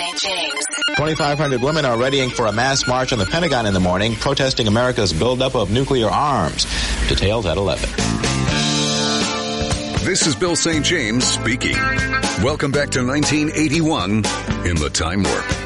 St. James. 2,500 women are readying for a mass march on the Pentagon in the morning, protesting America's buildup of nuclear arms. Details at 11. This is Bill St. James speaking. Welcome back to 1981 in the Time Warp.